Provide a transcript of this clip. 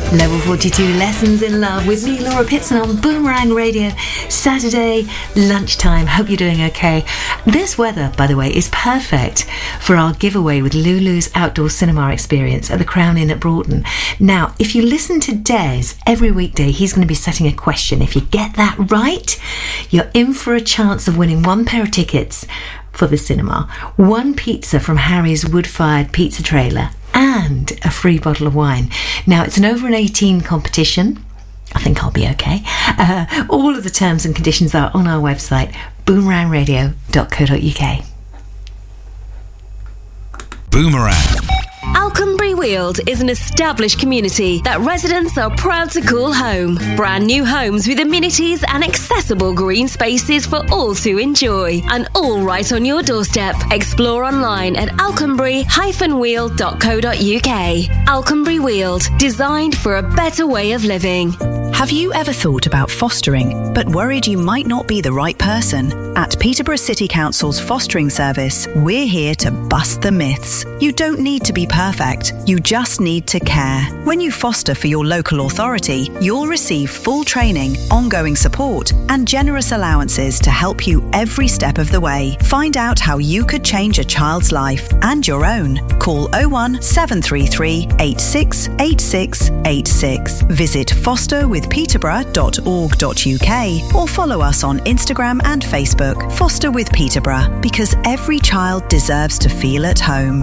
Level 42 Lessons in Love with me, Laura Pitson, on Boomerang Radio, Saturday lunchtime. Hope you're doing okay. This weather, by the way, is perfect for our giveaway with Lulu's Outdoor Cinema Experience at the Crown Inn at Broughton. Now, if you listen to Des every weekday, he's going to be setting a question. If you get that right, you're in for a chance of winning one pair of tickets for the cinema, one pizza from Harry's wood-fired pizza trailer, and a free bottle of wine. Now, it's an over an 18 competition. I think I'll be okay. All of the terms and conditions are on our website, boomerangradio.co.uk. Boomerang. Alconbury Weald is an established community that residents are proud to call home. Brand new homes with amenities and accessible green spaces for all to enjoy. And all right on your doorstep. Explore online at alconbury-weald.co.uk. Alconbury Weald, designed for a better way of living. Have you ever thought about fostering, but worried you might not be the right person? At Peterborough City Council's fostering service, we're here to bust the myths. You don't need to be perfect, you just need to care. When you foster for your local authority, you'll receive full training, ongoing support, and generous allowances to help you every step of the way. Find out how you could change a child's life and your own. Call 01 733 86 86 86. Visit fosterwithpeterborough.org.uk or follow us on Instagram and Facebook. Foster with Peterborough, because every child deserves to feel at home.